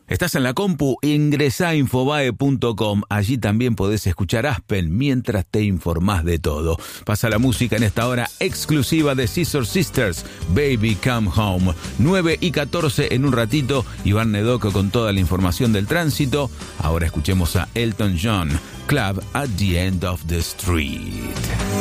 Estás en la compu, ingresá a infobae.com. Allí también podés escuchar Aspen mientras te informás de todo. Pasa la música en esta hora exclusiva de Scissor Sisters, Baby Come Home. 9:14 en un ratito, Iván Nedoco con toda la información del tránsito. Ahora escuchemos a Elton John, Club at the End of the Street.